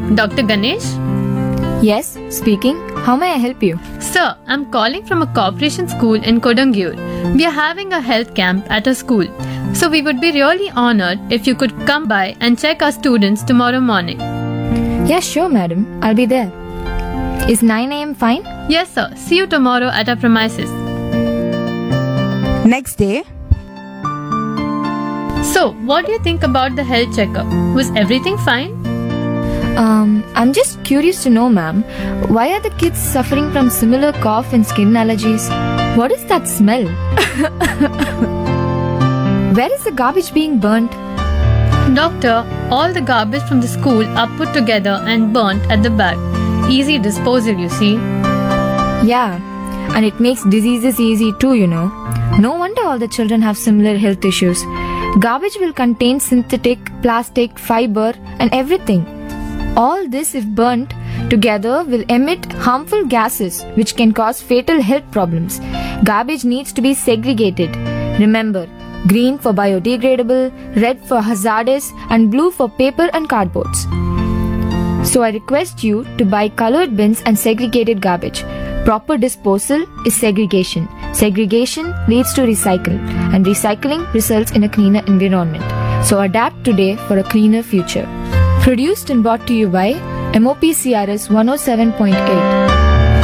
Dr. Ganesh? Yes, speaking. How may I help you? Sir, I'm calling from a corporation school in Kodangur. We are having a health camp at our school. So we would be really honored if you could come by and check our students tomorrow morning. Yeah, sure, madam. I'll be there. Is 9 a.m. fine? Yes, sir. See you tomorrow at our premises. Next day, So, what do you think about the health checkup? Was everything fine? I'm just curious to know, ma'am, why are the kids suffering from similar cough and skin allergies? What is that smell? Where is the garbage being burnt? Doctor, all the garbage from the school are put together and burnt at the back. Easy disposal, you see. Yeah, and it makes diseases easy too, you know. No wonder all the children have similar health issues. Garbage will contain synthetic, plastic, fiber, and everything. All this, if burnt together, will emit harmful gases which can cause fatal health problems. Garbage needs to be segregated. Remember, green for biodegradable, red for hazardous, and blue for paper and cardboards. So I request you to buy colored bins and segregated garbage. Proper disposal is segregation. Segregation leads to recycle, and recycling results in a cleaner environment. So adapt today for a cleaner future. Produced and brought to you by MOP CRS 107.8.